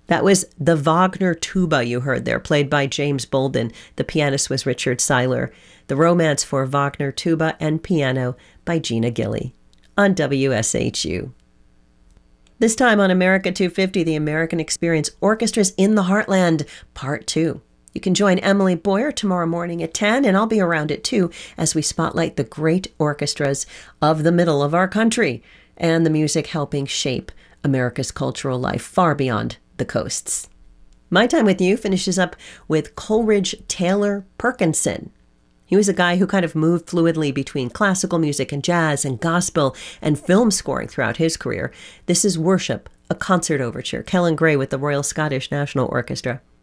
That was the Wagner tuba you heard there, played by James Bolden. The pianist was Richard Seiler. The Romance for Wagner Tuba and Piano by Gina Gilly on WSHU. This time on America 250, the American Experience Orchestras in the Heartland, Part 2. You can join Emily Boyer tomorrow morning at 10, and I'll be around at 2 as we spotlight the great orchestras of the middle of our country and the music helping shape America's cultural life far beyond the coasts. My time with you finishes up with Coleridge Taylor Perkinson. He was a guy who kind of moved fluidly between classical music and jazz and gospel and film scoring throughout his career. This is Worship, a concert overture. Kellen Gray with the Royal Scottish National Orchestra.